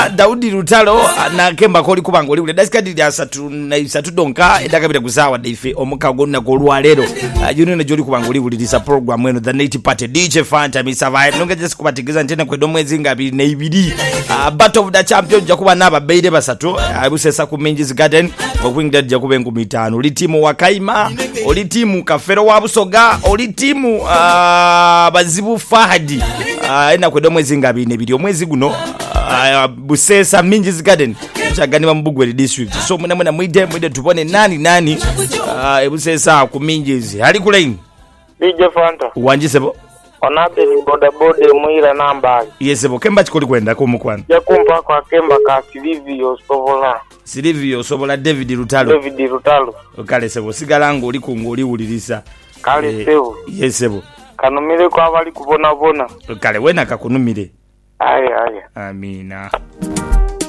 Daudi Lutalo na Kemba koli kubanga oli dasikadi lya 3 donka edakabira kuzawa daife omukago nako lwalero juno ne joli kubanga oli bulirisa program eno the Native Party DJ Fanta mi survive nonga just kubatikiza ntene kwedo mwezi ngabi ne ibidi battle of the champion jakuba naba beide basatu abusesa ku Menji's Garden okwingida jakube ngu 5 oli timu wakaima oli timu kafero wa Busoga oli timu bazibu Fahadi ena kwedo mwezi ngabi ne ibidi omwezi guno Busesa Menji's Garden chagani Mambugwe district so mwana mwide tupone nani Busesa ku Menji's hali kulaini DJ Fanta wanjisebo onabe ni boda mwira namba yesebo Kemba chikoli kwenda ko mukwana yakumpa kwa Kemba ka Silvio Sobola David Lutalo kale sebo sigalango oli kungoli ulirisa kale sebo yesebo kanumire kwa bali kubona kale wena kakunumire aya amina